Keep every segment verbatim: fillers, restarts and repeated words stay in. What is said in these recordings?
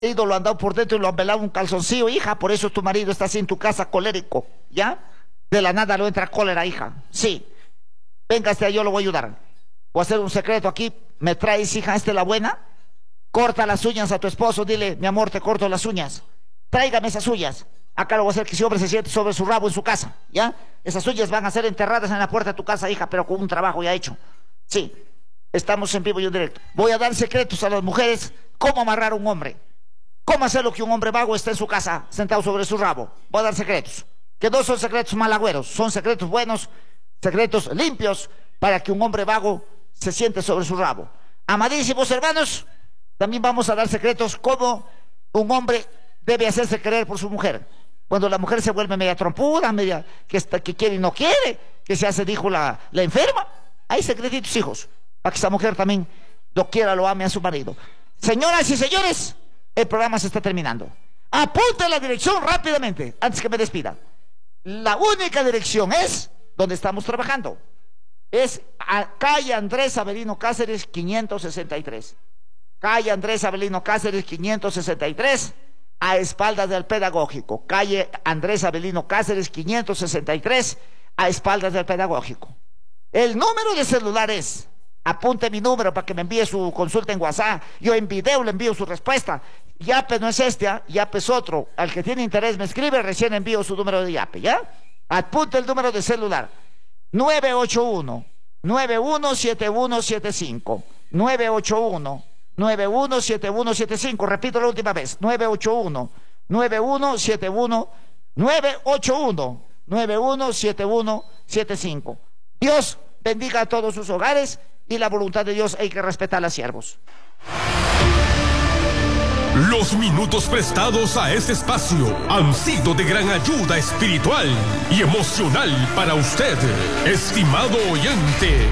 ido, lo han dado por dentro y lo han velado un calzoncillo, hija, por eso tu marido está así en tu casa colérico, ¿ya? De la nada lo entra cólera, hija. Sí. Véngase, yo lo voy a ayudar. Voy a hacer un secreto aquí. ¿Me traes, hija, esta es la buena? Corta las uñas a tu esposo, dile, mi amor, te corto las uñas. Tráigame esas uñas. Acá lo voy a hacer que ese hombre se siente sobre su rabo en su casa, ¿ya? Esas uñas van a ser enterradas en la puerta de tu casa, hija, pero con un trabajo ya hecho. Sí. Estamos en vivo y en directo. Voy a dar secretos a las mujeres. ¿Cómo amarrar a un hombre? ¿Cómo hacer lo que un hombre vago esté en su casa sentado sobre su rabo? Voy a dar secretos. Que no son secretos malagüeros, son secretos buenos, secretos limpios, para que un hombre vago se siente sobre su rabo. Amadísimos hermanos, también vamos a dar secretos cómo un hombre debe hacerse querer por su mujer. Cuando la mujer se vuelve media trompuda, media que, está, que quiere y no quiere, que se hace, dijo la, la enferma, hay secretitos, hijos, para que esa mujer también lo quiera, lo ame a su marido. Señoras y señores, el programa se está terminando. Apunte la dirección rápidamente, antes que me despida. La única dirección es donde estamos trabajando. Es a calle Andrés Avelino Cáceres quinientos sesenta y tres. Calle Andrés Avelino Cáceres quinientos sesenta y tres, a espaldas del Pedagógico. Calle Andrés Avelino Cáceres quinientos sesenta y tres, a espaldas del Pedagógico. El número de celular es, apunte mi número para que me envíe su consulta en WhatsApp. Yo en video le envío su respuesta. Yape no es este, ¿eh? Yape es otro. Al que tiene interés me escribe, recién envío su número de Yape, ¿ya? Apunte el número de celular. nueve ocho uno, nueve uno siete uno siete cinco. nueve ocho uno, nueve uno siete uno siete cinco. Repito la última vez. nueve ocho uno, nueve uno siete uno, nueve ocho uno, nueve uno siete uno siete cinco. Dios bendiga a todos sus hogares y la voluntad de Dios hay que respetar a siervos. Los minutos prestados a este espacio han sido de gran ayuda espiritual y emocional para usted, estimado oyente.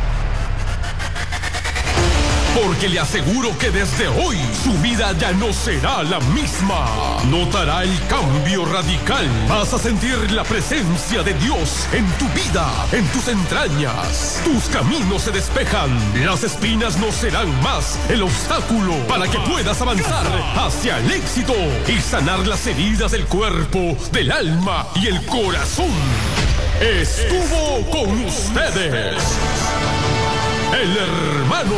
Porque le aseguro que desde hoy su vida ya no será la misma. Notará el cambio radical. Vas a sentir la presencia de Dios en tu vida, en tus entrañas. Tus caminos se despejan. Las espinas no serán más el obstáculo para que puedas avanzar hacia el éxito y sanar las heridas del cuerpo, del alma y el corazón. Estuvo con ustedes el hermano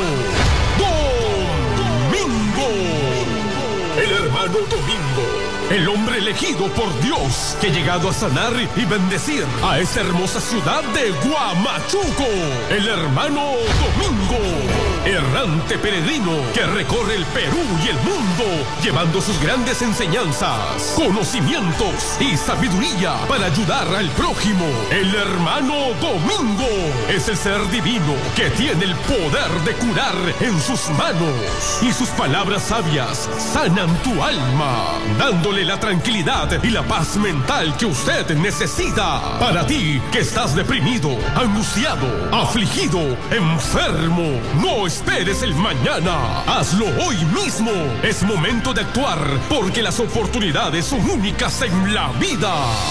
Domingo. El hermano Domingo, el hombre elegido por Dios, que ha llegado a sanar y bendecir a esta hermosa ciudad de Huamachuco. El hermano Domingo, errante peregrino que recorre el Perú y el mundo, llevando sus grandes enseñanzas, conocimientos y sabiduría para ayudar al prójimo. El hermano Domingo es el ser divino que tiene el poder de curar en sus manos, y sus palabras sabias sanan tu alma, dándole la tranquilidad y la paz mental que usted necesita. Para ti que estás deprimido, angustiado, afligido, enfermo, no esperes el mañana. Hazlo hoy mismo. Es momento de actuar, porque las oportunidades son únicas en la vida.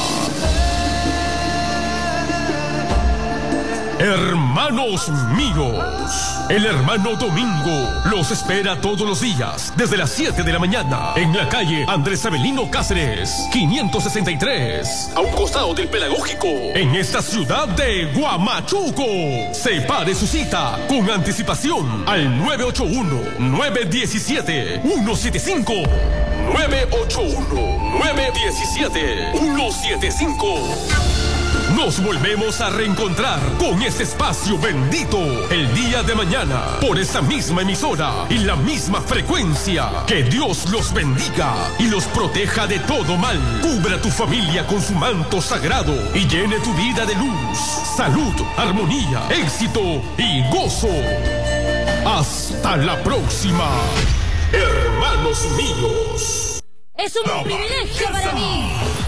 Hermanos míos, el hermano Domingo los espera todos los días desde las siete de la mañana en la calle Andrés Avelino Cáceres quinientos sesenta y tres, a un costado del Pedagógico, en esta ciudad de Huamachuco. Separe su cita con anticipación al nueve ocho uno, nueve uno siete, uno siete cinco. nueve ocho uno, nueve uno siete, uno siete cinco. Nos volvemos a reencontrar con este espacio bendito el día de mañana por esta misma emisora y la misma frecuencia. Que Dios los bendiga y los proteja de todo mal. Cubra tu familia con su manto sagrado y llene tu vida de luz, salud, armonía, éxito y gozo. Hasta la próxima, hermanos míos. Es un privilegio para mí